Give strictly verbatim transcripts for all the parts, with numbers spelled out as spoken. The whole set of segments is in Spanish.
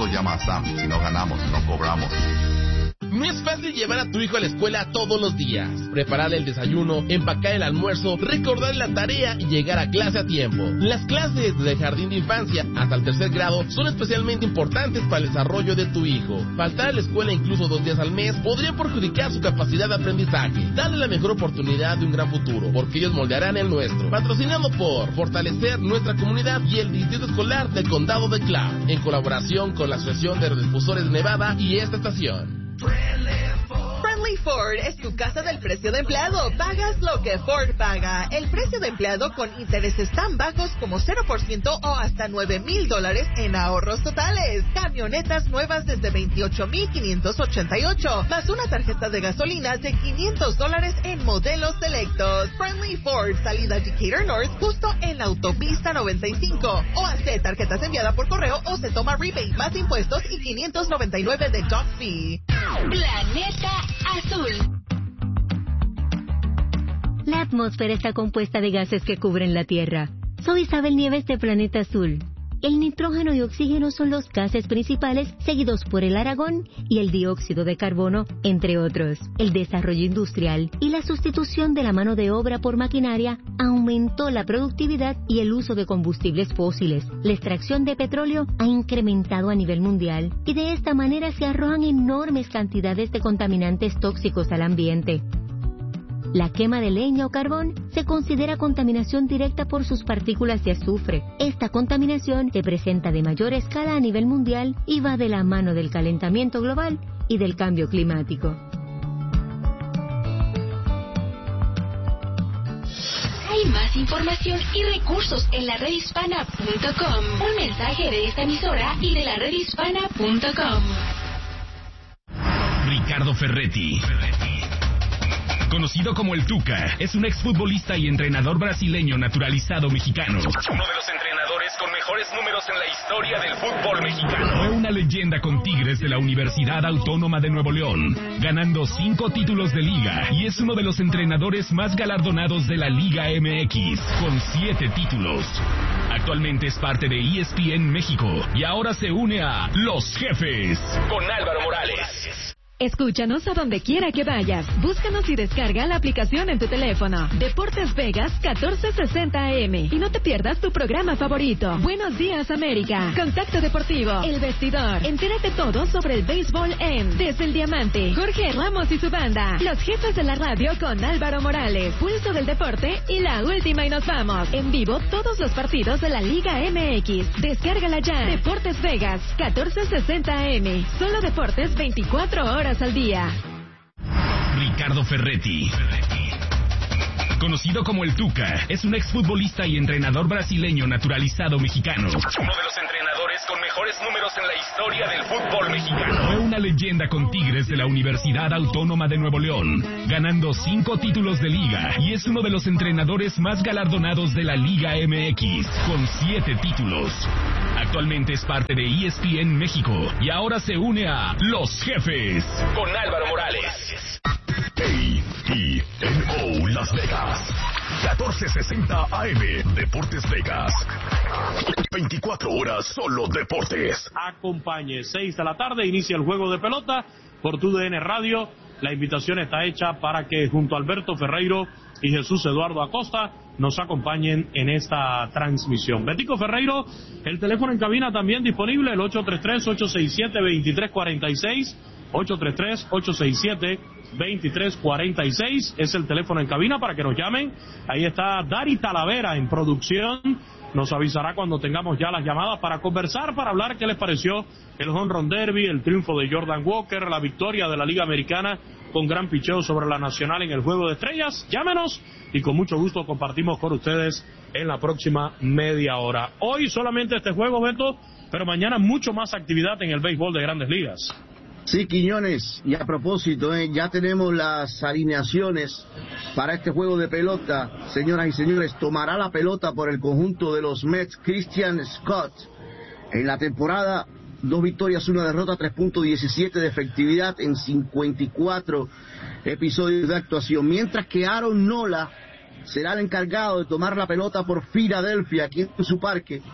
nos llama a Sam si no ganamos, no cobramos. No es fácil llevar a tu hijo a la escuela todos los días. Preparar el desayuno, empacar el almuerzo, recordar la tarea y llegar a clase a tiempo. Las clases de jardín de infancia hasta el tercer grado son especialmente importantes para el desarrollo de tu hijo. Faltar a la escuela incluso dos días al mes podría perjudicar su capacidad de aprendizaje. Dale la mejor oportunidad de un gran futuro, porque ellos moldearán el nuestro. Patrocinado por Fortalecer Nuestra Comunidad y el Distrito Escolar del Condado de Clark, en colaboración con la Asociación de Radiodifusores de Nevada y esta estación. Friendly Ford es tu casa del precio de empleado. Pagas lo que Ford paga. El precio de empleado con intereses tan bajos como cero por ciento o hasta nueve mil dólares en ahorros totales. Camionetas nuevas desde veintiocho mil quinientos ochenta y ocho, más una tarjeta de gasolina de quinientos dólares en modelos selectos. Friendly Ford, salida Decatur North, justo en la autopista noventa y cinco. O hace tarjetas enviadas por correo o se toma rebate más impuestos y quinientos noventa y nueve de dock fee. Planeta Azul. La atmósfera está compuesta de gases que cubren la Tierra. Soy Isabel Nieves de Planeta Azul. El nitrógeno y oxígeno son los gases principales, seguidos por el argón y el dióxido de carbono, entre otros. El desarrollo industrial y la sustitución de la mano de obra por maquinaria aumentó la productividad y el uso de combustibles fósiles. La extracción de petróleo ha incrementado a nivel mundial y de esta manera se arrojan enormes cantidades de contaminantes tóxicos al ambiente. La quema de leña o carbón se considera contaminación directa por sus partículas de azufre. Esta contaminación se presenta de mayor escala a nivel mundial y va de la mano del calentamiento global y del cambio climático. Hay más información y recursos en la red hispana punto com. Un mensaje de esta emisora y de la red hispana punto com. Ricardo Ferretti, conocido como el Tuca, es un exfutbolista y entrenador brasileño naturalizado mexicano. Uno de los entrenadores con mejores números en la historia del fútbol mexicano. Fue una leyenda con Tigres de la Universidad Autónoma de Nuevo León, ganando cinco títulos de liga, y es uno de los entrenadores más galardonados de la Liga M X, con siete títulos. Actualmente es parte de E S P N México y ahora se une a Los Jefes con Álvaro Morales. Escúchanos a donde quiera que vayas. Búscanos y descarga la aplicación en tu teléfono. Deportes Vegas catorce sesenta A M. Y no te pierdas tu programa favorito. Buenos días, América. Contacto Deportivo. El Vestidor. Entérate todo sobre el béisbol en Desde el Diamante. Jorge Ramos y su banda. Los Jefes de la Radio con Álvaro Morales. Pulso del Deporte y la última y nos vamos. En vivo todos los partidos de la Liga M X. Descárgala ya. Deportes Vegas catorce sesenta A M. Solo deportes veinticuatro horas al día. Ricardo Ferretti, conocido como el Tuca, es un exfutbolista y entrenador brasileño naturalizado mexicano. Uno de los entrenadores con mejores números en la historia del fútbol mexicano. Fue una leyenda con Tigres de la Universidad Autónoma de Nuevo León, ganando cinco títulos de liga, y es uno de los entrenadores más galardonados de la Liga M X, con siete títulos. Actualmente es parte de E S P N México y ahora se une a Los Jefes con Álvaro Morales. A E N O Las Vegas, catorce sesenta A M, Deportes Vegas. veinticuatro horas solo deportes. Acompañe, seis de la tarde, inicia el juego de pelota por tu D N Radio. La invitación está hecha para que junto a Alberto Ferreiro y Jesús Eduardo Acosta nos acompañen en esta transmisión. Betico Ferreiro, el teléfono en cabina también disponible, el ocho tres tres, ocho seis siete, dos tres cuatro seis, ocho tres tres, ocho seis siete, dos tres cuatro seis, es el teléfono en cabina para que nos llamen. Ahí está Dari Talavera en producción, nos avisará cuando tengamos ya las llamadas para conversar, para hablar qué les pareció el Home Run Derby, el triunfo de Jordan Walker, la victoria de la Liga Americana con gran picheo sobre la Nacional en el Juego de Estrellas. Llámenos y con mucho gusto compartimos con ustedes en la próxima media hora. Hoy solamente este juego, Beto, pero mañana mucho más actividad en el béisbol de Grandes Ligas. Sí, Quiñones, y a propósito, eh, ya tenemos las alineaciones para este juego de pelota. Señoras y señores, tomará la pelota por el conjunto de los Mets Christian Scott. En la temporada, dos victorias, una derrota, tres punto diecisiete de efectividad en cincuenta y cuatro episodios de actuación. Mientras que Aaron Nola será el encargado de tomar la pelota por Filadelfia, aquí en su parque,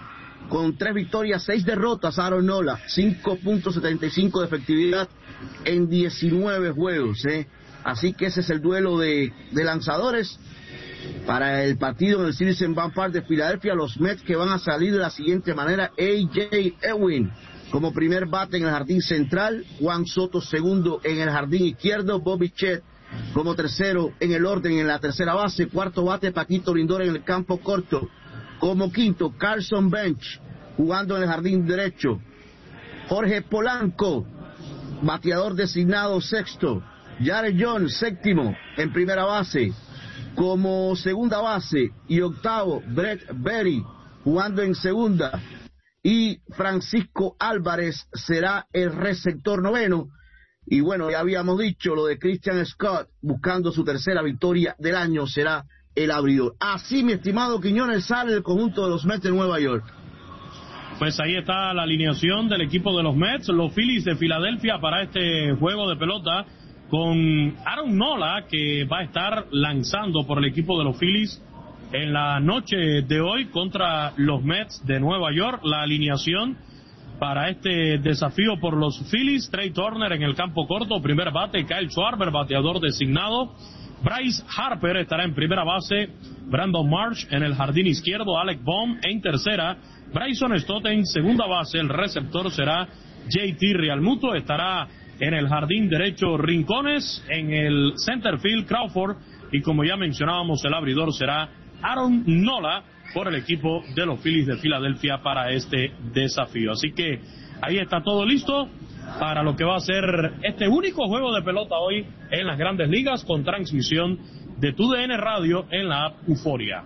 con tres victorias, seis derrotas. Aaron Nola, cinco punto setenta y cinco de efectividad en diecinueve juegos. ¿eh? Así que ese es el duelo de, de lanzadores para el partido en el Citizens Bank Park de Filadelfia. Los Mets que van a salir de la siguiente manera: A J Ewing como primer bate en el jardín central, Juan Soto segundo en el jardín izquierdo, Bobby Chet como tercero en el orden en la tercera base, cuarto bate Paquito Lindor en el campo corto, como quinto Carson Bench jugando en el jardín derecho, Jorge Polanco bateador designado sexto, Jared Jones séptimo en primera base, como segunda base y octavo Brett Berry jugando en segunda, y Francisco Álvarez será el receptor noveno. Y bueno, ya habíamos dicho lo de Christian Scott buscando su tercera victoria del año, será el abridor. Así, mi estimado Quiñones, sale el conjunto de los Mets de Nueva York. Pues ahí está la alineación del equipo de los Mets, los Phillies de Filadelfia para este juego de pelota, con Aaron Nola, que va a estar lanzando por el equipo de los Phillies en la noche de hoy contra los Mets de Nueva York. La alineación para este desafío por los Phillies: Trey Turner en el campo corto, primer bate, Kyle Schwarber, bateador designado, Bryce Harper estará en primera base, Brandon Marsh en el jardín izquierdo, Alec Bohm en tercera, Bryson Stott en segunda base, el receptor será J T Realmuto, estará en el jardín derecho Rincones, en el center field Crawford, y como ya mencionábamos, el abridor será Aaron Nola por el equipo de los Phillies de Filadelfia para este desafío. Así que ahí está todo listo para lo que va a ser este único juego de pelota hoy en las Grandes Ligas, con transmisión de T U D N Radio en la app Euforia.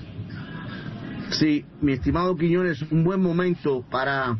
Sí, mi estimado Quiñones, un buen momento para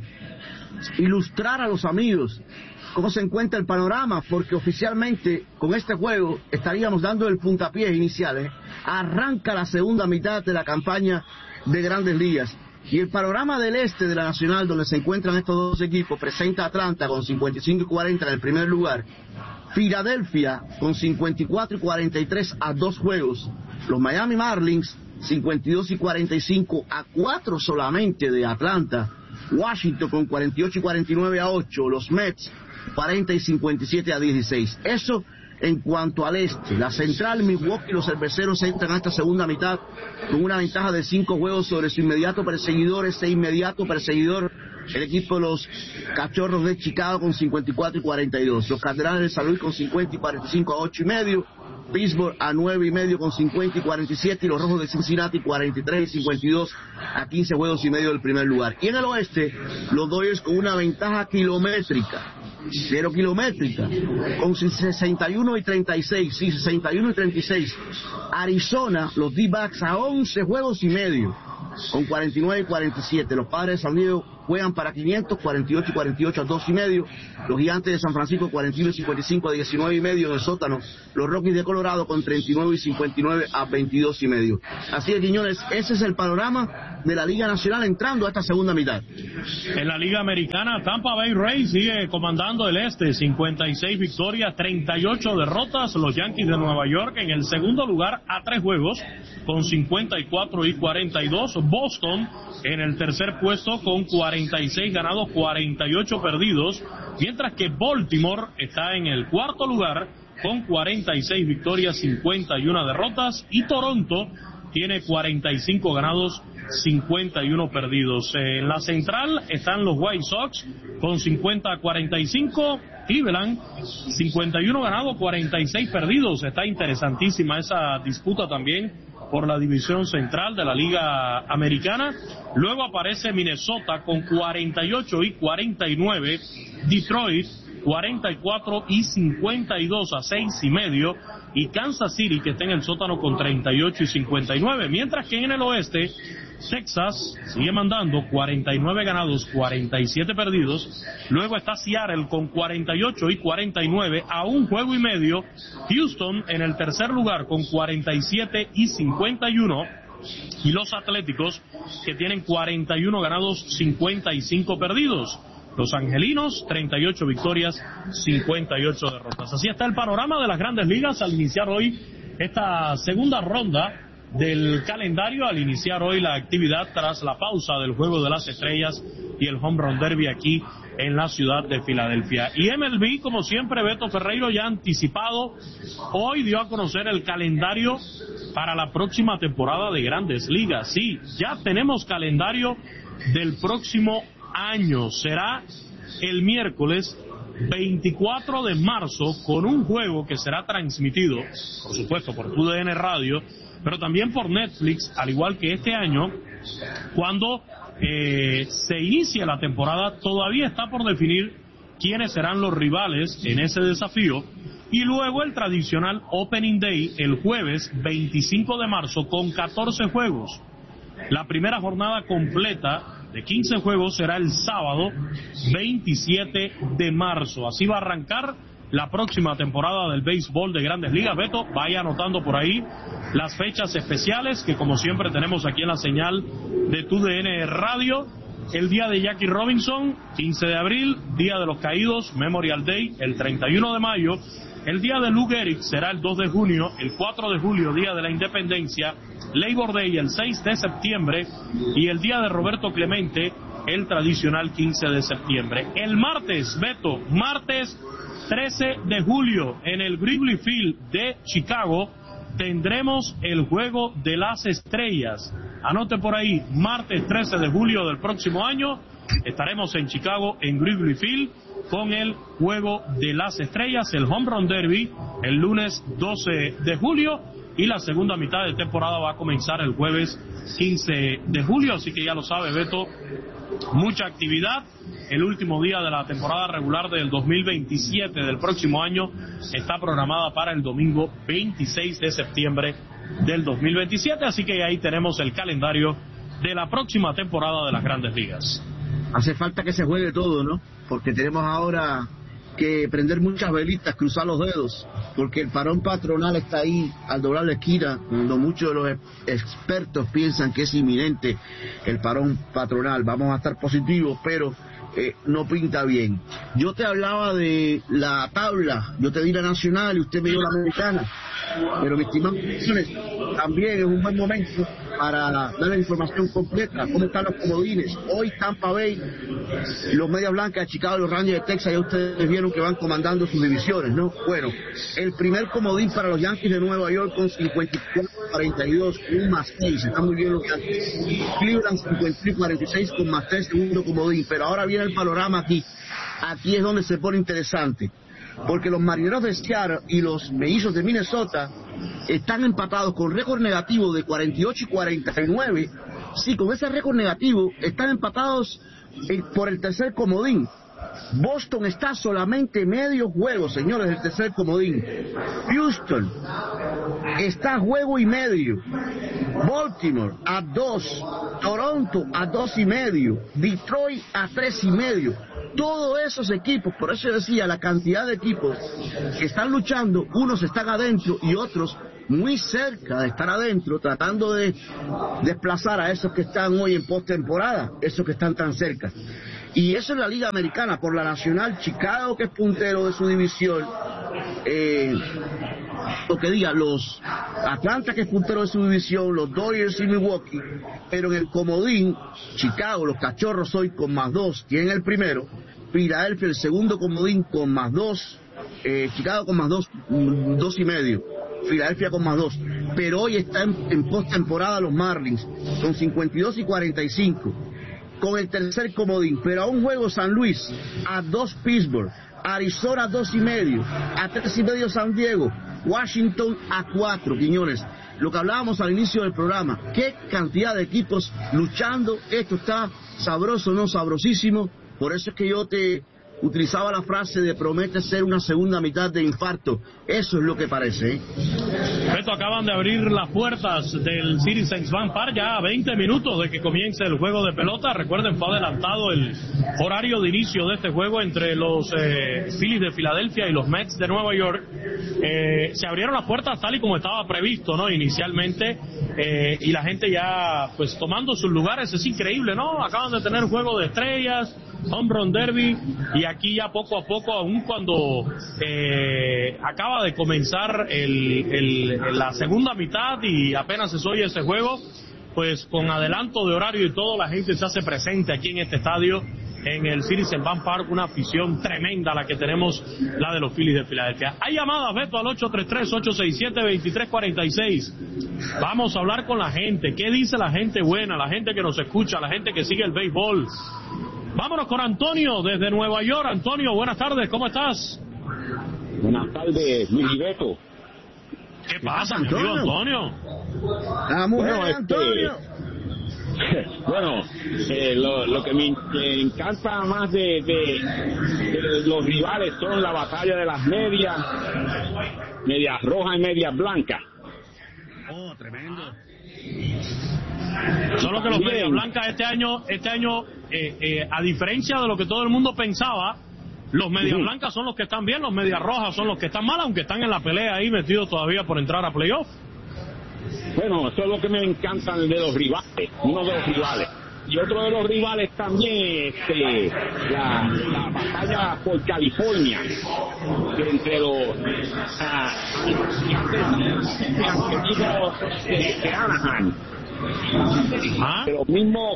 ilustrar a los amigos cómo se encuentra el panorama, porque oficialmente con este juego estaríamos dando el puntapié inicial. ¿eh? Arranca la segunda mitad de la campaña de Grandes Ligas. Y el panorama del este de la Nacional, donde se encuentran estos dos equipos, presenta a Atlanta con cincuenta y cinco y cuarenta en el primer lugar, Filadelfia con cincuenta y cuatro y cuarenta y tres a dos juegos, los Miami Marlins cincuenta y dos y cuarenta y cinco a cuatro solamente de Atlanta, Washington con cuarenta y ocho y cuarenta y nueve a ocho, los Mets cuarenta y cincuenta y siete a dieciséis. Eso en cuanto al este. La central, Milwaukee y los cerveceros entran a esta segunda mitad con una ventaja de cinco juegos sobre su inmediato perseguidor. Ese inmediato perseguidor, el equipo de los Cachorros de Chicago con cincuenta y cuatro y cuarenta y dos. Los Cardenales de San Luis con cincuenta y cuarenta y cinco a ocho y medio. Pittsburgh a nueve y medio con cincuenta y cuarenta y siete, y los Rojos de Cincinnati cuarenta y tres y cincuenta y dos a quince juegos y medio del primer lugar. Y en el oeste, los Dodgers con una ventaja kilométrica, cero kilométrica, con sesenta y uno y treinta y seis, sí, sesenta y uno y treinta y seis. Arizona, los D-backs a once juegos y medio, con cuarenta y nueve y cuarenta y siete. Los Padres de San Diego juegan para quinientos, cuarenta y ocho y cuarenta y ocho a dos y medio. Los Gigantes de San Francisco cuarenta y uno y cincuenta y cinco a diecinueve y medio en el sótano. Los Rockies de Colorado con treinta y nueve y cincuenta y nueve a veintidós y medio. Así es, Quiñones, ese es el panorama de la Liga Nacional entrando a esta segunda mitad. En la Liga Americana, Tampa Bay Rays sigue comandando el este, cincuenta y seis victorias, treinta y ocho derrotas. Los Yankees de Nueva York en el segundo lugar a tres juegos con cincuenta y cuatro y cuarenta y dos. Boston en el tercer puesto con cuarenta y seis ganados, cuarenta y ocho perdidos, mientras que Baltimore está en el cuarto lugar con cuarenta y seis victorias, cincuenta y una derrotas, y Toronto tiene cuarenta y cinco ganados, cincuenta y uno perdidos. En la central están los White Sox con cincuenta a cuarenta y cinco, Cleveland cincuenta y uno ganados, cuarenta y seis perdidos. Está interesantísima esa disputa también por la división central de la Liga Americana. Luego aparece Minnesota con cuarenta y ocho y cuarenta y nueve, Detroit cuarenta y cuatro y cincuenta y dos a seis y medio, y Kansas City, que está en el sótano, con treinta y ocho y cincuenta y nueve, mientras que en el oeste Texas sigue mandando, cuarenta y nueve ganados, cuarenta y siete perdidos. Luego está Seattle con cuarenta y ocho y cuarenta y nueve a un juego y medio. Houston en el tercer lugar con cuarenta y siete y cincuenta y uno. Y los Atléticos, que tienen cuarenta y uno ganados, cincuenta y cinco perdidos. Los Angelinos, treinta y ocho victorias, cincuenta y ocho derrotas. Así está el panorama de las Grandes Ligas al iniciar hoy esta segunda ronda del calendario al iniciar hoy la actividad tras la pausa del Juego de las Estrellas y el Home Run Derby aquí en la ciudad de Filadelfia. Y M L B, como siempre, Beto Ferreiro ya anticipado, hoy dio a conocer el calendario para la próxima temporada de Grandes Ligas. Sí, ya tenemos calendario del próximo año. Será el miércoles veinticuatro de marzo con un juego que será transmitido, por supuesto, por T U D N Radio, pero también por Netflix, al igual que este año, cuando eh, se inicia la temporada. Todavía está por definir quiénes serán los rivales en ese desafío, y luego el tradicional Opening Day el jueves veinticinco de marzo con catorce juegos. La primera jornada completa de quince juegos será el sábado veintisiete de marzo. Así va a arrancar la próxima temporada del béisbol de Grandes Ligas. Beto, vaya anotando por ahí las fechas especiales que, como siempre, tenemos aquí en la señal de T U D N Radio. El día de Jackie Robinson, quince de abril, Día de los Caídos, Memorial Day, el treinta y uno de mayo. El día de Lou Gehrig será el dos de junio, el cuatro de julio, Día de la Independencia, Labor Day el seis de septiembre, y el día de Roberto Clemente, el tradicional quince de septiembre. El martes, Beto, martes trece de julio, en el Wrigley Field de Chicago, tendremos el Juego de las Estrellas. Anote por ahí, martes trece de julio del próximo año, estaremos en Chicago, en Wrigley Field, con el Juego de las Estrellas, el Home Run Derby, el lunes doce de julio, y la segunda mitad de temporada va a comenzar el jueves quince de julio, así que ya lo sabe, Beto, mucha actividad. El último día de la temporada regular del dos mil veintisiete del próximo año está programada para el domingo veintiséis de septiembre del dos mil veintisiete, así que ahí tenemos el calendario de la próxima temporada de las Grandes Ligas. Hace falta que se juegue todo, ¿no? Porque tenemos ahora que prender muchas velitas, cruzar los dedos, porque el parón patronal está ahí al doblar la esquina, cuando muchos de los expertos piensan que es inminente el parón patronal. Vamos a estar positivos, pero eh, no pinta bien. Yo te hablaba de la tabla, yo te di la nacional y usted me dio la americana, pero mis estimados, también es un buen momento para dar la información completa. ¿Cómo están los comodines? Hoy Tampa Bay, los Medias Blancas de Chicago, los Rangers de Texas, ya ustedes vieron que van comandando sus divisiones, ¿no? Bueno, el primer comodín para los Yankees de Nueva York con cincuenta y cuatro a cuarenta y dos, un más seis, están muy bien los Yankees. Cleveland cincuenta y cuarenta y seis con más tres, segundo comodín. Pero ahora viene el panorama aquí. Aquí es donde se pone interesante, porque los Marineros de Seattle y los Mellizos de Minnesota están empatados con récord negativo de cuarenta y ocho y cuarenta y nueve. Sí, con ese récord negativo están empatados en, por el tercer comodín. Boston está solamente medio juego, señores, del tercer comodín. Houston está a juego y medio. Baltimore a dos. Toronto a dos y medio. Detroit a tres y medio. Todos esos equipos, por eso decía, la cantidad de equipos que están luchando, unos están adentro y otros muy cerca de estar adentro, tratando de desplazar a esos que están hoy en postemporada, esos que están tan cerca. Y eso es la Liga Americana. Por la Nacional, Chicago, que es puntero de su división, eh, lo que diga, los Atlanta, que es puntero de su división, los Dodgers y Milwaukee. Pero en el comodín, Chicago, los Cachorros hoy con más dos, tienen el primero. Filadelfia, el segundo comodín con más dos. Eh, Chicago con más dos, dos y medio. Filadelfia con más dos. Pero hoy está en, en postemporada los Marlins, con cincuenta y dos y cuarenta y cinco. Con el tercer comodín, pero a un juego San Luis, a dos Pittsburgh, Arizona a dos y medio, a tres y medio San Diego, Washington a cuatro, Quiñones. Lo que hablábamos al inicio del programa, qué cantidad de equipos luchando, esto está sabroso, no sabrosísimo. Por eso es que yo te utilizaba la frase de promete ser una segunda mitad de infarto. Eso es lo que parece, ¿eh? Beto, acaban de abrir las puertas del Citizens Bank Park ya a veinte minutos de que comience el juego de pelota. Recuerden, fue adelantado el horario de inicio de este juego entre los eh, Phillies de Filadelfia y los Mets de Nueva York. Eh, se abrieron las puertas tal y como estaba previsto, ¿no? Inicialmente, eh, y la gente ya, pues, tomando sus lugares. Es increíble, ¿no? Acaban de tener juego de estrellas, Home Run Derby, y aquí ya poco a poco, aún cuando eh, acaba de comenzar el, el, la segunda mitad y apenas se oye ese juego, pues con adelanto de horario y todo, la gente se hace presente aquí en este estadio, en el Citizen Bank Park, una afición tremenda la que tenemos, la de los Phillies de Filadelfia. Hay llamadas, Beto, al ocho tres tres, ocho seis siete, dos tres cuatro seis. Vamos a hablar con la gente. ¿Qué dice la gente buena, la gente que nos escucha, la gente que sigue el béisbol? Vámonos con Antonio desde Nueva York. Antonio, buenas tardes, ¿cómo estás? Buenas tardes, Luis y Beto. ¿Qué pasa, mi amigo Antonio? La mujer bueno, de Antonio. Este, bueno, eh, lo, lo que me que encanta más de, de, de los rivales son la batalla de las medias, medias rojas y medias blancas. Oh, tremendo. Solo que los medias blancas este año, este año eh, eh, a diferencia de lo que todo el mundo pensaba, los medias uh-huh. blancas son los que están bien, los medias rojas son los que están mal, aunque están en la pelea ahí metidos todavía por entrar a playoff. Bueno, eso es lo que me encanta de los rivales, uno de los rivales. Y otro de los rivales también, este, la, la batalla por California, entre los argentinos de, de Anaheim. ¿Ah? De los mismos,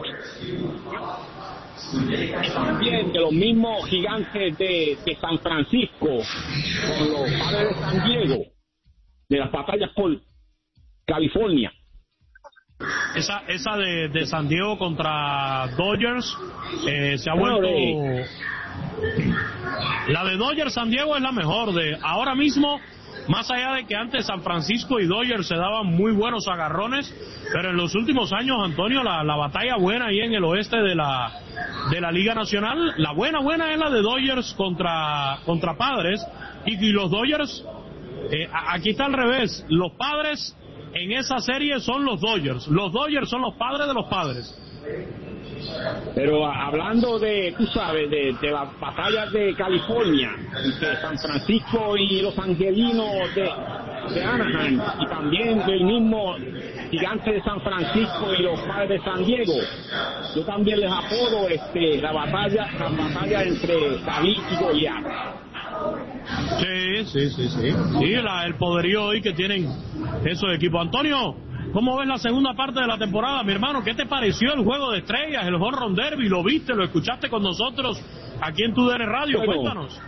también de los mismos gigantes de, de San Francisco, con los Padres de San Diego, de las batallas por California. Esa esa de, de San Diego contra Dodgers eh, se ha vuelto de... la de Dodgers San Diego es la mejor de ahora mismo, más allá de que antes San Francisco y Dodgers se daban muy buenos agarrones, pero en los últimos años, Antonio, la, la batalla buena ahí en el oeste de la de la Liga Nacional, la buena buena es la de Dodgers contra contra Padres, y, y los Dodgers eh, aquí está al revés, los Padres en esa serie son los Dodgers. Los Dodgers son los padres de los padres. Pero hablando de, tú sabes, de, de las batallas de California, de San Francisco y los angelinos de, de Anaheim, y también del mismo gigante de San Francisco y los padres de San Diego, yo también les apodo este, la batalla, la batalla entre David y Goliat. Sí, sí, sí, sí. Sí, la, el poderío hoy que tienen esos equipos. Antonio, ¿cómo ves la segunda parte de la temporada, mi hermano? ¿Qué te pareció el juego de estrellas, el Home Run Derby? ¿Lo viste, lo escuchaste con nosotros aquí en Tu D N Radio? Bueno, cuéntanos.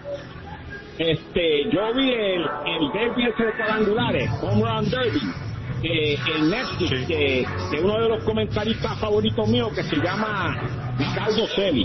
Este, yo vi el, el derby ese de cuadrangulares, Home Run Derby, eh, en Netflix, sí. que, que uno de los comentaristas favoritos míos, que se llama Ricardo Celis.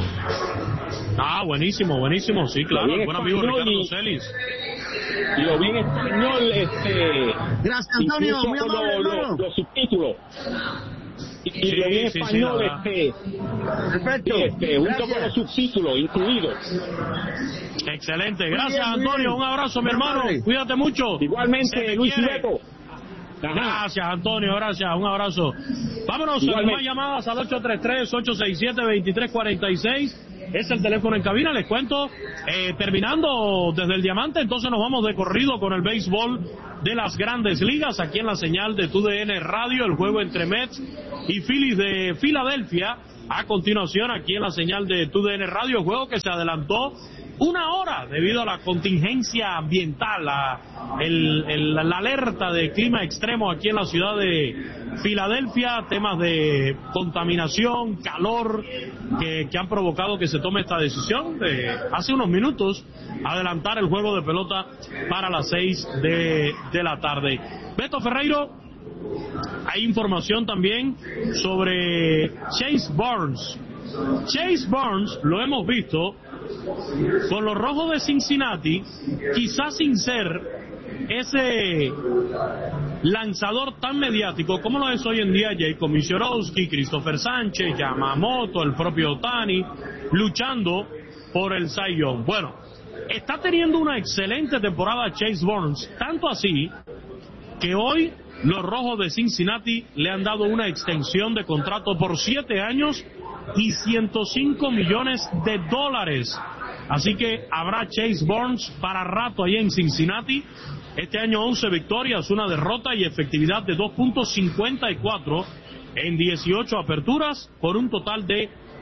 Ah, buenísimo, buenísimo, sí, claro, buen amigo Ricardo Celis. Y lo vi en español, este... Gracias, Antonio, muy amable, los, los, los subtítulos. Y, y sí, lo vi en sí, español, sí, este... Perfecto. Este, junto con los subtítulos incluidos. Excelente, gracias, bien, Antonio, bien. Un abrazo, mi hermano, cuídate mucho. Igualmente, Luis Beto. Gracias, Antonio, gracias, un abrazo. Vámonos a más llamadas al ocho tres tres, ocho seis siete, dos tres cuatro seis. Es el teléfono en cabina, les cuento. Eh, terminando desde el Diamante, entonces nos vamos de corrido con el béisbol de las Grandes Ligas, aquí en la señal de Tu D N Radio, el juego entre Mets y Phillies de Filadelfia. A continuación, aquí en la señal de Tu D N Radio, el juego que se adelantó una hora debido a la contingencia ambiental, la, el, el, la alerta de clima extremo aquí en la ciudad de Filadelfia, temas de contaminación, calor, que, que han provocado que se tome esta decisión de hace unos minutos adelantar el juego de pelota para las seis de, de la tarde. Beto Ferreiro, hay información también sobre Chase Burns. Chase Burns, lo hemos visto con los Rojos de Cincinnati, quizás sin ser ese lanzador tan mediático como lo es hoy en día Jacob Misiorowski, Christopher Sánchez, Yamamoto, el propio Ohtani, luchando por el Cy Young. Bueno, está teniendo una excelente temporada Chase Burns, tanto así que hoy los Rojos de Cincinnati le han dado una extensión de contrato por siete años y ciento cinco millones de dólares. Así que habrá Chase Burns para rato allá en Cincinnati. Este año once victorias, una derrota y efectividad de dos punto cincuenta y cuatro en dieciocho aperturas por un total de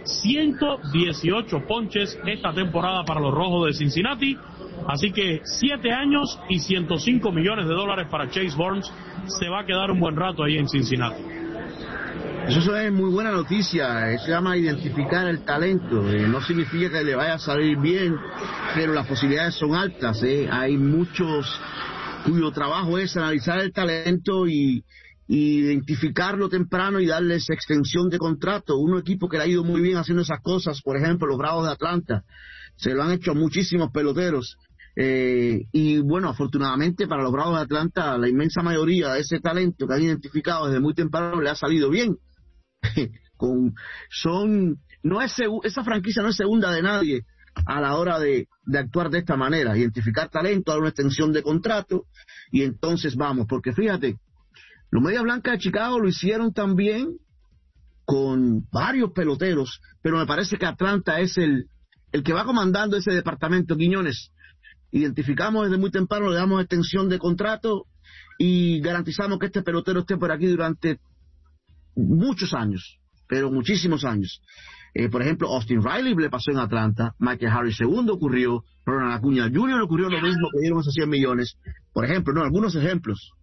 ciento dieciocho ponches esta temporada para los Rojos de Cincinnati. Así que siete años y ciento cinco millones de dólares para Chase Burns. Se va a quedar un buen rato ahí en Cincinnati. Eso es muy buena noticia. Eso se llama identificar el talento. Eh, no significa que le vaya a salir bien, pero las posibilidades son altas. Eh. Hay muchos cuyo trabajo es analizar el talento y, y identificarlo temprano y darles extensión de contrato. Un equipo que le ha ido muy bien haciendo esas cosas, por ejemplo, los Bravos de Atlanta, se lo han hecho a muchísimos peloteros. Eh, y bueno, afortunadamente para los Bravos de Atlanta, la inmensa mayoría de ese talento que han identificado desde muy temprano le ha salido bien. Con, son, no es esa franquicia no es segunda de nadie a la hora de, de actuar de esta manera, identificar talento, dar una extensión de contrato y entonces vamos, porque fíjate, los Medias Blancas de Chicago lo hicieron también con varios peloteros, pero me parece que Atlanta es el, el que va comandando ese departamento. Quiñones, identificamos desde muy temprano, le damos extensión de contrato y garantizamos que este pelotero esté por aquí durante muchos años, pero muchísimos años. Eh, por ejemplo, Austin Riley le pasó en Atlanta, Michael Harris segundo ocurrió, Ronald Acuña junior ocurrió lo mismo, que dieron esos cien millones. Por ejemplo, no, algunos ejemplos.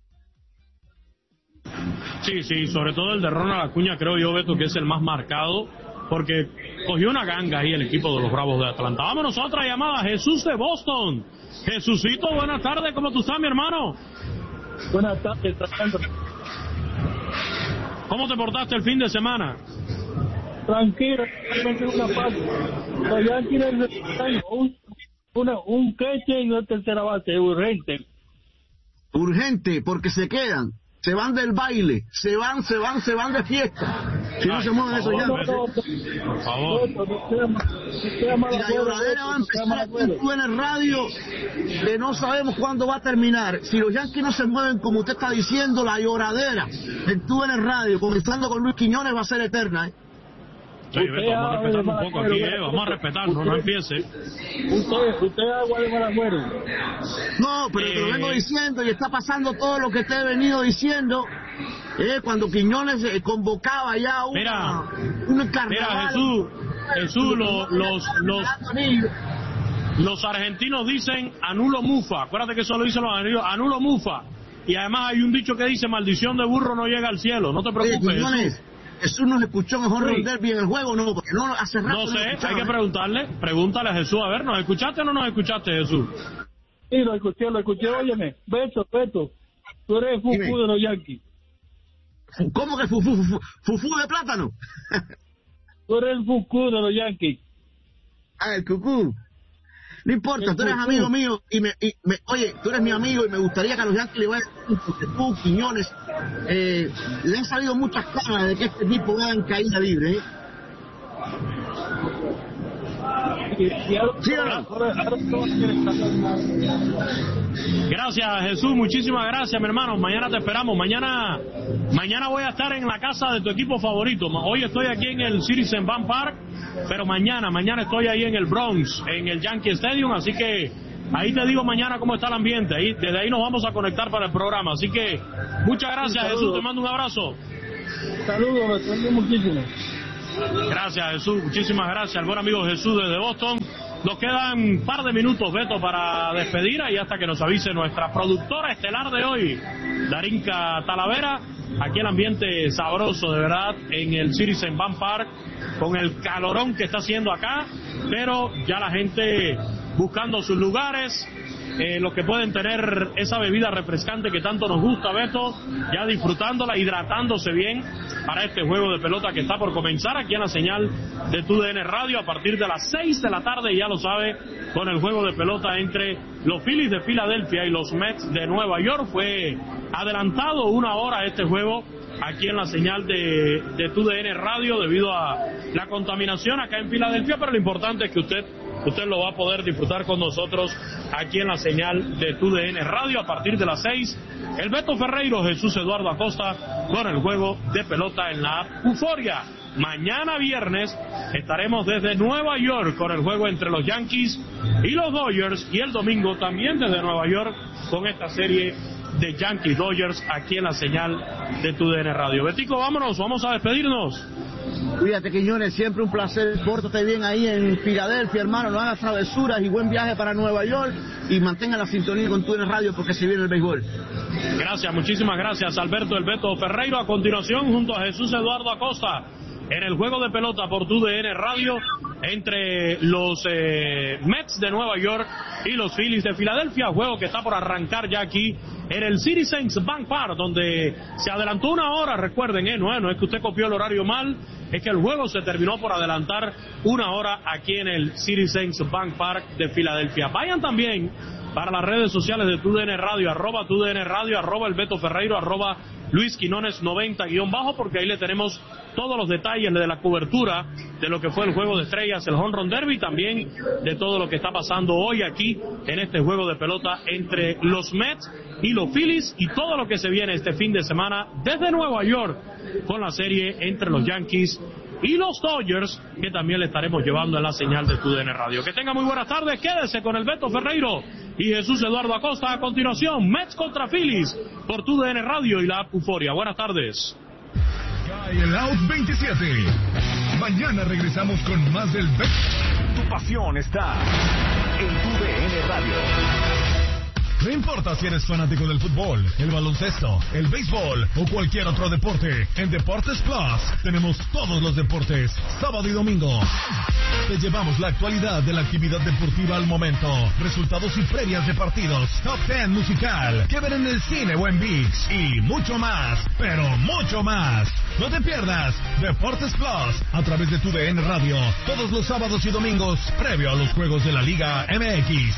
Sí, sí, sobre todo el de Ronald Acuña, creo yo, Beto, que es el más marcado, porque cogió una ganga ahí el equipo de los Bravos de Atlanta. Vámonos a otra llamada. Jesús de Boston. Jesucito, buenas tardes, ¿cómo tú estás, mi hermano? Buenas tardes, tratando. ¿Cómo te portaste el fin de semana? Tranquilo, una paz. Los Yankees necesitan un, una, un catcher y una tercera base, urgente. Urgente, porque se quedan, se van del baile, se van, se van, se van de fiesta. Si no se mueven esos Yankees. Por favor. Y la lloradera va a empezar aquí en el radio, que no sabemos cuándo va a terminar. Si los Yankees no se mueven, como usted está diciendo, la lloradera estuvo en el radio, comenzando con Luis Quiñones, va a ser eterna, ¿eh? Sí, Beto, vamos a respetar un poco aquí, eh, vamos a respetarnos, no empiece. Usted, usted es agua de Malagüero. No, pero eh... te lo vengo diciendo y está pasando todo lo que te he venido diciendo. Eh, cuando Quiñones eh, convocaba ya una, mira, un carnaval. Mira, Jesús, Jesús, lo, los, los, los argentinos dicen anulo mufa. Acuérdate que eso lo dicen los argentinos, anulo mufa. Y además hay un dicho que dice maldición de burro no llega al cielo. No te preocupes, eh, Jesús. Jesús nos escuchó mejor sí. Derby en el juego, no, porque no hace rato. No sé, no hay que preguntarle, pregúntale a Jesús, a ver, ¿nos escuchaste o no nos escuchaste, Jesús? Sí, lo escuché, lo escuché, óyeme, Beto, Beto, tú eres el fufú de los Yankees. ¿Cómo que fufú, fufú, fufú de plátano? Tú eres el fufú de los Yankees. Ah, el cucú. No importa, el tú eres cucú. Amigo mío y me, y me, oye, tú eres mi amigo y me gustaría que a los Yankees le vayan porque tú, Quiñones, eh, le han salido muchas caras de que este tipo vea en caída libre, ¿eh? ¿Sí o no? Gracias, Jesús, muchísimas gracias, mi hermano. Mañana te esperamos. Mañana mañana voy a estar en la casa de tu equipo favorito. Hoy estoy aquí en el Citizen Bank Park, pero mañana, mañana estoy ahí en el Bronx, en el Yankee Stadium, así que ahí te digo mañana cómo está el ambiente. Ahí, desde ahí nos vamos a conectar para el programa. Así que muchas gracias, Jesús, te mando un abrazo. Saludos, me extraño muchísimo. Gracias, Jesús, muchísimas gracias al buen amigo Jesús desde Boston. Nos quedan un par de minutos, Beto, para despedir y hasta que nos avise nuestra productora estelar de hoy, Darinka Talavera. Aquí el ambiente sabroso, de verdad, en el Citizen Bank Park, con el calorón que está haciendo acá, pero ya la gente buscando sus lugares, eh, los que pueden tener esa bebida refrescante que tanto nos gusta, Beto, ya disfrutándola, hidratándose bien para este juego de pelota que está por comenzar aquí en la señal de T U D N Radio a partir de las seis de la tarde, ya lo sabe, con el juego de pelota entre los Phillies de Filadelfia y los Mets de Nueva York. Fue adelantado una hora este juego aquí en la señal de, de T U D N Radio debido a la contaminación acá en Filadelfia, pero lo importante es que usted usted lo va a poder disfrutar con nosotros aquí en la señal de T U D N Radio a partir de las seis. El Beto Ferreiro, Jesús Eduardo Acosta con el juego de pelota en la app Euforia. Mañana viernes estaremos desde Nueva York con el juego entre los Yankees y los Dodgers, y el domingo también desde Nueva York con esta serie de Yankees Dodgers aquí en la señal de T U D N Radio. Betico, vámonos, vamos a despedirnos. Cuídate, Quiñones, siempre un placer. Pórtate bien ahí en Filadelfia, hermano. No hagas travesuras y buen viaje para Nueva York. Y mantenga la sintonía con tu radio porque se viene el béisbol. Gracias, muchísimas gracias, Alberto El Beto Ferreiro. A continuación, junto a Jesús Eduardo Acosta, en el juego de pelota por tu D N Radio entre los eh, Mets de Nueva York y los Phillies de Filadelfia, juego que está por arrancar ya aquí en el Citizens Bank Park, donde se adelantó una hora. Recuerden, eh, no, no es que usted copió el horario mal, es que el juego se terminó por adelantar una hora aquí en el Citizens Bank Park de Filadelfia. Vayan también para las redes sociales de tu D N Radio, arroba tu D N Radio, arroba el Beto Ferreiro, arroba Luis Quinones noventa guión bajo, porque ahí le tenemos todos los detalles de la cobertura de lo que fue el Juego de Estrellas, el Home Run Derby, también de todo lo que está pasando hoy aquí en este juego de pelota entre los Mets y los Phillies, y todo lo que se viene este fin de semana desde Nueva York con la serie entre los Yankees y los Dodgers, que también le estaremos llevando en la señal de tu D N Radio. Que tenga muy buenas tardes, quédese con el Beto Ferreiro y Jesús Eduardo Acosta. A continuación, Mets contra Phillies por tu D N Radio y la app Euforia. Buenas tardes. Cae el Out veintisiete. Mañana regresamos con más del Beto. Tu pasión está en tu D N Radio. No importa si eres fanático del fútbol, el baloncesto, el béisbol o cualquier otro deporte, en Deportes Plus tenemos todos los deportes, sábado y domingo. Te llevamos la actualidad de la actividad deportiva al momento, resultados y previas de partidos, top diez musical, que ver en el cine o en ViX y mucho más, pero mucho más. No te pierdas Deportes Plus a través de tu D N Radio, todos los sábados y domingos, previo a los juegos de la Liga M X.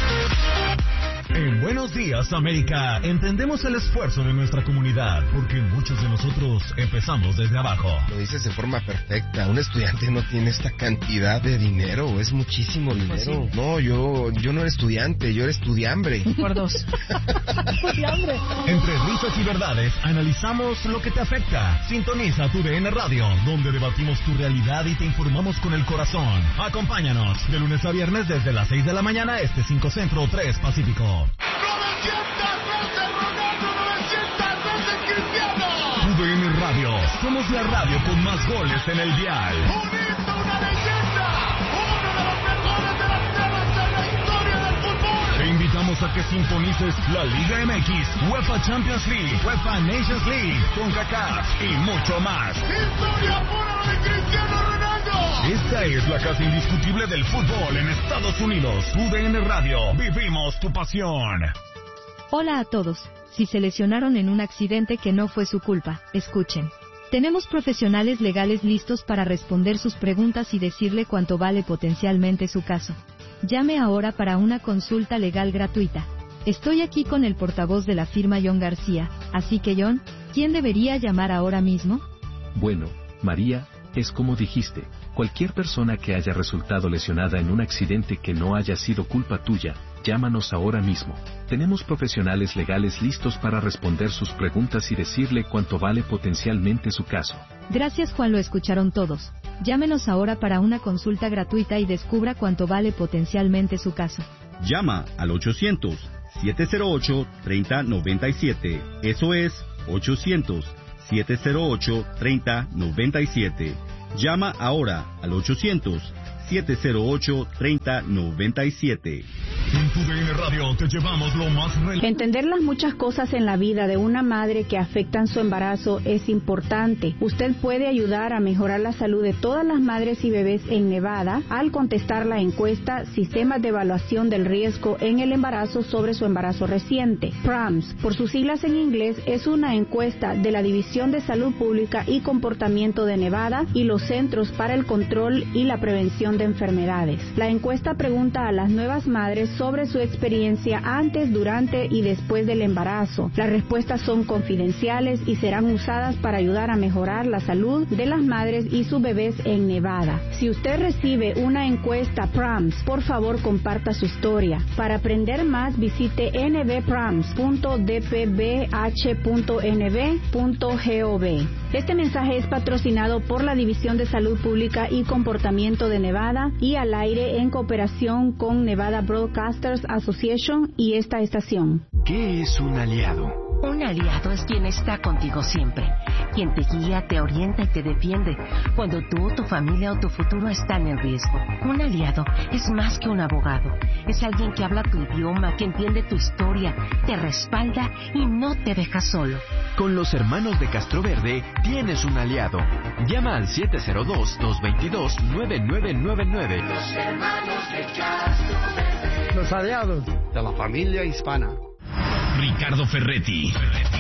En Buenos Días, América, entendemos el esfuerzo de nuestra comunidad, porque muchos de nosotros empezamos desde abajo. Lo dices de forma perfecta. Un estudiante no tiene esta cantidad de dinero, es muchísimo dinero. Pues sí. No, yo yo no era estudiante, yo era estudiambre. Por dos. Estudiambre. Entre risas y verdades, analizamos lo que te afecta. Sintoniza tu D N Radio, donde debatimos tu realidad y te informamos con el corazón. Acompáñanos de lunes a viernes desde las seis de la mañana, este cinco Centro, tres Pacífico. novecientas veces Ronaldo, novecientas veces Cristiano. Tu D N Radio, somos la radio con más goles en el dial. Unito, una leyenda, uno de los mejores delanteros en la historia del fútbol. Te invitamos a que sintonices la Liga M X, UEFA Champions League, UEFA Nations League, CONCACAF y mucho más. Historia pura de Cristiano Ronaldo. Esta es la casa indiscutible del fútbol en Estados Unidos. U D N Radio, vivimos tu pasión. Hola a todos. Si se lesionaron en un accidente que no fue su culpa, escuchen. Tenemos profesionales legales listos para responder sus preguntas y decirle cuánto vale potencialmente su caso. Llame ahora para una consulta legal gratuita. Estoy aquí con el portavoz de la firma John García, así que John, ¿quién debería llamar ahora mismo? Bueno, María, es como dijiste, cualquier persona que haya resultado lesionada en un accidente que no haya sido culpa tuya, llámanos ahora mismo. Tenemos profesionales legales listos para responder sus preguntas y decirle cuánto vale potencialmente su caso. Gracias, Juan, lo escucharon todos. Llámenos ahora para una consulta gratuita y descubra cuánto vale potencialmente su caso. Llama al ochocientos, siete cero ocho, tres cero nueve siete. Eso es ochocientos, siete cero ocho, tres cero nueve siete. Llama ahora al ochocientos, siete cero ocho, tres cero nueve siete. En tu D N Radio te llevamos lo más relevante. Entender las muchas cosas en la vida de una madre que afectan su embarazo es importante. Usted puede ayudar a mejorar la salud de todas las madres y bebés en Nevada al contestar la encuesta Sistemas de Evaluación del Riesgo en el Embarazo sobre su embarazo reciente. P R A M S, por sus siglas en inglés, es una encuesta de la División de Salud Pública y Comportamiento de Nevada y los Centros para el Control y la Prevención de Enfermedades. La encuesta pregunta a las nuevas madres sobre su experiencia antes, durante y después del embarazo. Las respuestas son confidenciales y serán usadas para ayudar a mejorar la salud de las madres y sus bebés en Nevada. Si usted recibe una encuesta P R A M S, por favor comparta su historia. Para aprender más, visite n b p r a m s punto d p b h punto n b punto gov. Este mensaje es patrocinado por la División de Salud Pública y Comportamiento de Nevada y al aire en cooperación con Nevada Broadcasters Association y esta estación. ¿Qué es un aliado? Un aliado es quien está contigo siempre, quien te guía, te orienta y te defiende cuando tú, tu familia o tu futuro están en riesgo. Un aliado es más que un abogado, es alguien que habla tu idioma, que entiende tu historia, te respalda y no te deja solo. Con los hermanos de Castroverde tienes un aliado. Llama al siete cero dos, dos dos dos, nueve nueve nueve nueve. Los hermanos de Castroverde. Los aliados de la familia hispana. Ricardo Ferretti,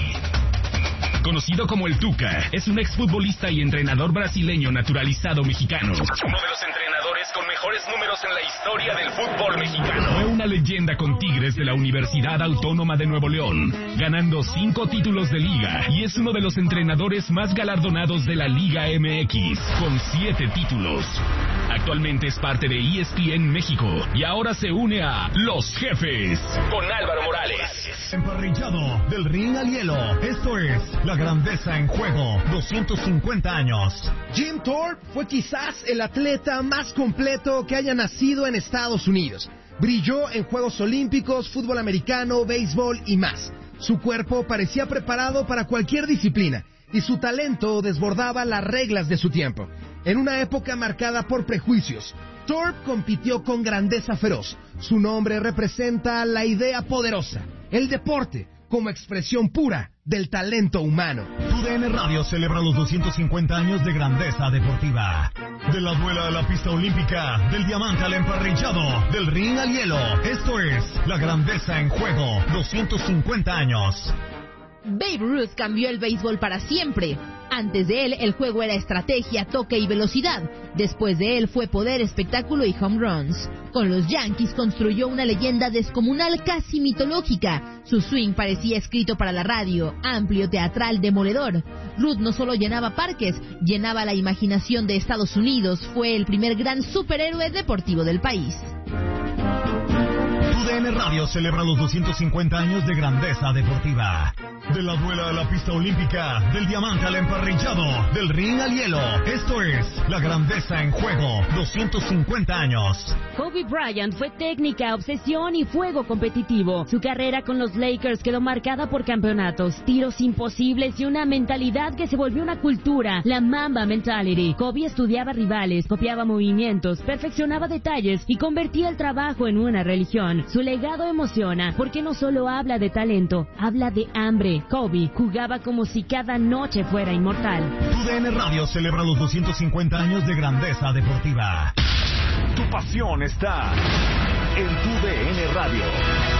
conocido como el Tuca, es un exfutbolista y entrenador brasileño naturalizado mexicano. Uno de los entrenadores con mejores números en la historia del fútbol mexicano. Fue una leyenda con Tigres de la Universidad Autónoma de Nuevo León, ganando cinco títulos de liga, y es uno de los entrenadores más galardonados de la Liga M X, con siete títulos. Actualmente es parte de E S P N México y ahora se une a Los Jefes con Álvaro Morales. Emparrillado del ring al hielo. Esto es La Grandeza en Juego, doscientos cincuenta años. Jim Thorpe fue quizás el atleta más completo que haya nacido en Estados Unidos. Brilló en Juegos Olímpicos, fútbol americano, béisbol y más. Su cuerpo parecía preparado para cualquier disciplina y su talento desbordaba las reglas de su tiempo. En una época marcada por prejuicios, Thorpe compitió con grandeza feroz. Su nombre representa la idea poderosa, el deporte como expresión pura del talento humano. Tu D N Radio celebra los doscientos cincuenta años de grandeza deportiva. De la duela a la pista olímpica, del diamante al emparrillado, del ring al hielo. Esto es La Grandeza en Juego, doscientos cincuenta años. Babe Ruth cambió el béisbol para siempre. Antes de él, el juego era estrategia, toque y velocidad. Después de él fue poder, espectáculo y home runs. Con los Yankees construyó una leyenda descomunal, casi mitológica. Su swing parecía escrito para la radio, amplio, teatral, demoledor. Ruth no solo llenaba parques, llenaba la imaginación de Estados Unidos. Fue el primer gran superhéroe deportivo del país. Tu D N Radio celebra los doscientos cincuenta años de grandeza deportiva. De la duela a la pista olímpica, del diamante al emparrillado, del ring al hielo. Esto es La Grandeza en Juego, doscientos cincuenta años. Kobe Bryant fue técnica, obsesión y fuego competitivo. Su carrera con los Lakers quedó marcada por campeonatos, tiros imposibles y una mentalidad que se volvió una cultura, la Mamba Mentality. Kobe estudiaba rivales, copiaba movimientos, perfeccionaba detalles y convertía el trabajo en una religión. Su legado emociona porque no solo habla de talento, habla de hambre. Kobe jugaba como si cada noche fuera inmortal. Tu D N Radio celebra los doscientos cincuenta años de grandeza deportiva. Tu pasión está en Tu D N Radio.